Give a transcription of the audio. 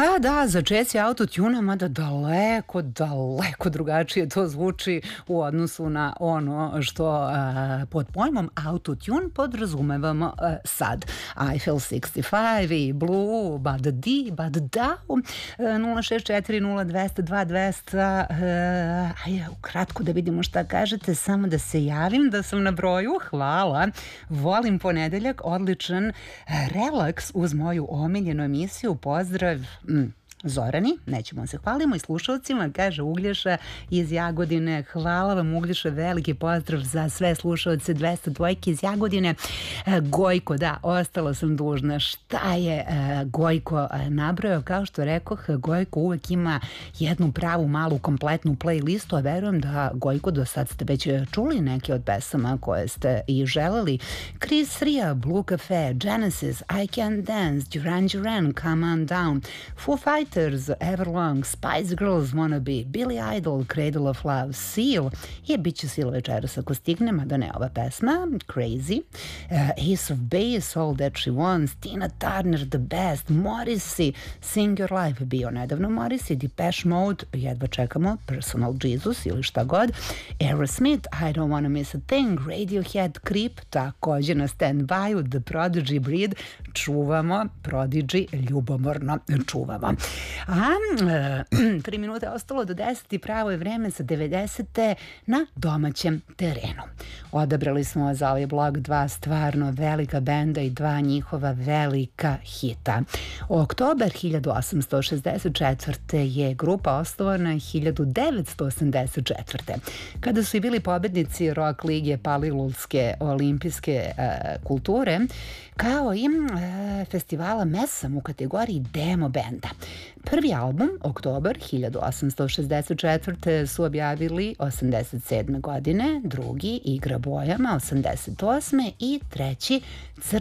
Pa da, začeci autotuna, mada daleko, daleko drugačije to zvuči u odnosu na ono što pod pojmom autotune podrazumevamo sad. Eiffel 65 i Blue, Bad D, Bad Da, 064 0200 2200. Ajde, ukratko da vidimo šta kažete, samo da se javim da sam na broju. Hvala. Volim ponedeljak, odličan relaks uz moju omiljenu emisiju. Pozdrav Zorani, nećemo se hvalimo, i slušalcima, kaže Uglješa iz Jagodine. Hvala vam, Uglješa, veliki pozdrav za sve slušalce 202 iz Jagodine. Gojko, da, ostala sam dužna. Šta je Gojko nabrojao? Kao što rekoh, Gojko uvek ima jednu pravu malu kompletnu playlistu, a verujem da Gojko, do sad ste već čuli neke od pesama koje ste i želeli. Chris Ria, Blue Cafe, Genesis, I Can Dance, Duran Duran, Come On Down, Foo Fighters, Everlong, Spice Girls, Wannabe, Billy Idol, Cradle of Love, Seal, i bit će Seal večeras ako stigne, mada ne ova pesma, Crazy, Ace of Base, All That She Wants, Tina Turner, The Best, Morrissey, Sing Your Life, bio nedavno Morrissey, Depeche Mode, jedva čekamo, Personal Jesus ili šta god, Aerosmith, I Don't Wanna Miss a Thing, Radiohead, Creep, takođe na stand-by-u, The Prodigy, Breed, čuvamo, Prodigy, ljubomorno čuvamo. A 3 minute ostalo do 10 i pravo je vreme za 90. na domaćem terenu. Odabrali smo za ovaj blog dva stvarno velika benda i dva njihova velika hita. Oktobar 1864. je grupa osnovana 1984. Kada su i bili pobednici rock lige Palilulske olimpijske kulture, kao i festivala Mesam u kategoriji demo benda. Prvi album, Oktobar 1864. su objavili 87. godine, drugi Igra bojama 88. i treći Crni